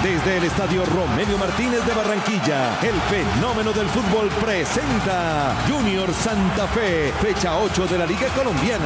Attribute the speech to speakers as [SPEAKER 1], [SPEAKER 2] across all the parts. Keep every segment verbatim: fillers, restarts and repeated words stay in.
[SPEAKER 1] Desde el Estadio Romelio Martínez de Barranquilla, el fenómeno del fútbol presenta Junior Santa Fe, fecha ocho de la Liga Colombiana.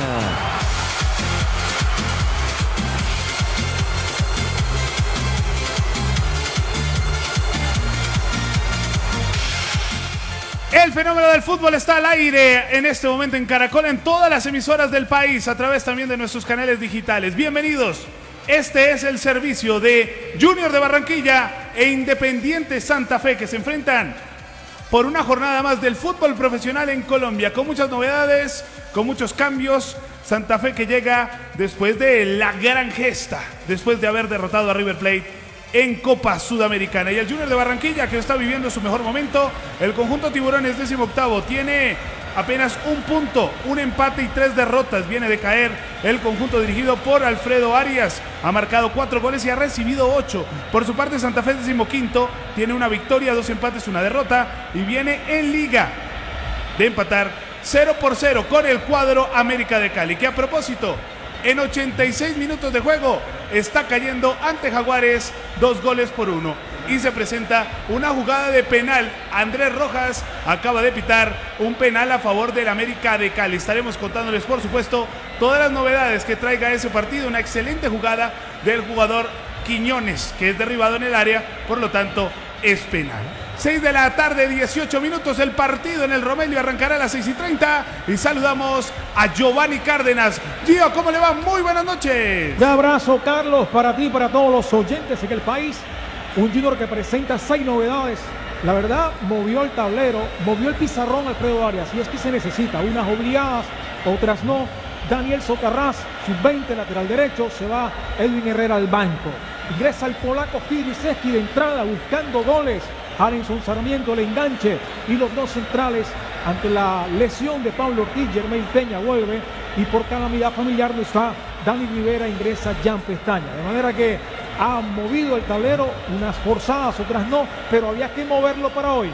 [SPEAKER 2] El fenómeno del fútbol está al aire en este momento en Caracol, en todas las emisoras del país, a través también de nuestros canales digitales. Bienvenidos. Este es el servicio de Junior de Barranquilla e Independiente Santa Fe, que se enfrentan por una jornada más del fútbol profesional en Colombia, con muchas novedades, con muchos cambios. Santa Fe que llega después de la gran gesta, después de haber derrotado a River Plate en Copa Sudamericana. Y el Junior de Barranquilla, que está viviendo su mejor momento. El conjunto Tiburones, décimo octavo, tiene apenas un punto, un empate y tres derrotas. Viene de caer el conjunto dirigido por Alfredo Arias. Ha marcado cuatro goles y ha recibido ocho. Por su parte, Santa Fe, decimoquinto, tiene una victoria, dos empates, una derrota. Y viene en liga de empatar cero por cero con el cuadro América de Cali, que a propósito, en ochenta y seis minutos de juego está cayendo ante Jaguares dos goles por uno. Y se presenta una jugada de penal. Andrés Rojas acaba de pitar un penal a favor del América de Cali. Estaremos contándoles, por supuesto, todas las novedades que traiga ese partido. Una excelente jugada del jugador Quiñones, que es derribado en el área, por lo tanto es penal. seis de la tarde, dieciocho minutos, el partido en el Romelio arrancará a las seis y treinta y saludamos a Giovanni Cárdenas. Gio, ¿cómo le va? Muy buenas noches.
[SPEAKER 3] Un abrazo, Carlos, para ti y para todos los oyentes en el país. Un Junior que presenta seis novedades. La verdad, movió el tablero, movió el pizarrón Alfredo Arias, y es que se necesita, unas obligadas, otras no. Daniel Socarrás, sub veinte, lateral derecho, se va Edwin Herrera al banco. Ingresa el polaco Filiseski de entrada buscando goles. Arenson Sarmiento el enganche y los dos centrales ante la lesión de Pablo Ortiz. Germain Peña vuelve y por calamidad familiar no está Dani Rivera, ingresa Jan Pestaña. De manera que ha movido el tablero, unas forzadas, otras no, pero había que moverlo para hoy.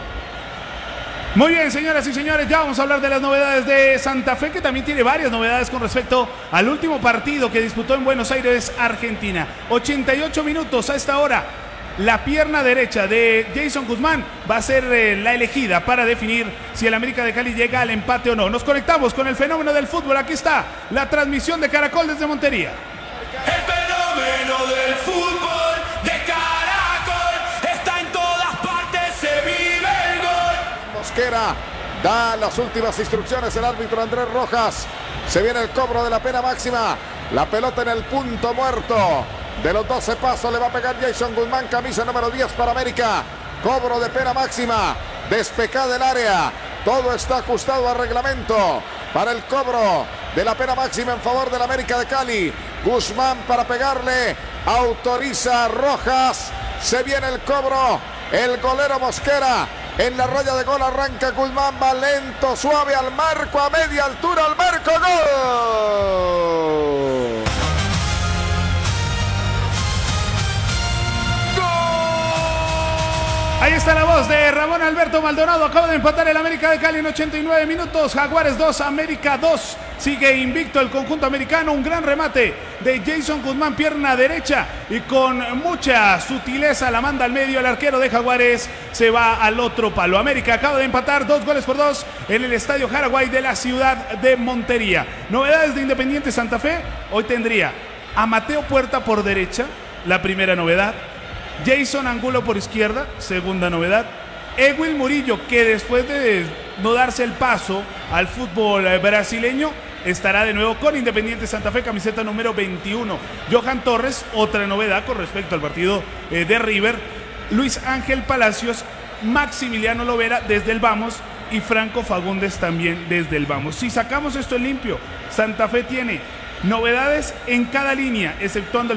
[SPEAKER 2] Muy bien, señoras y señores, ya vamos a hablar de las novedades de Santa Fe, que también tiene varias novedades con respecto al último partido que disputó en Buenos Aires, Argentina. ochenta y ocho minutos a esta hora. La pierna derecha de Jason Guzmán va a ser eh, la elegida para definir si el América de Cali llega al empate o no. Nos conectamos con el fenómeno del fútbol. Aquí está la transmisión de Caracol desde Montería.
[SPEAKER 4] El fenómeno del fútbol de Caracol está en todas partes, se vive el gol.
[SPEAKER 5] Mosquera da las últimas instrucciones, el árbitro Andrés Rojas. Se viene el cobro de la pena máxima. La pelota en el punto muerto. De los doce pasos le va a pegar Jason Guzmán, camisa número diez para América. Cobro de pena máxima, despejada del área. Todo está ajustado a reglamento para el cobro de la pena máxima en favor del América de Cali. Guzmán para pegarle, autoriza Rojas. Se viene el cobro, el golero Mosquera en la raya de gol, arranca Guzmán, va lento, suave al marco, a media altura al marco, gol.
[SPEAKER 2] Ahí está la voz de Ramón Alberto Maldonado. Acaba de empatar el América de Cali en ochenta y nueve minutos. Jaguares dos, América dos. Sigue invicto el conjunto americano. Un gran remate de Jason Guzmán, pierna derecha. Y con mucha sutileza la manda al medio. El arquero de Jaguares se va al otro palo. América acaba de empatar dos goles por dos en el Estadio Jaraguay de la ciudad de Montería. Novedades de Independiente Santa Fe. Hoy tendría a Mateo Puerta por derecha, la primera novedad. Jason Angulo por izquierda, segunda novedad. Ewil Murillo, que después de no darse el paso al fútbol brasileño, estará de nuevo con Independiente Santa Fe, camiseta número veintiuno. Johan Torres, otra novedad con respecto al partido eh, de River. Luis Ángel Palacios, Maximiliano Lovera desde el Vamos y Franco Fagundes también desde el Vamos. Si sacamos esto en limpio, Santa Fe tiene novedades en cada línea, exceptuando el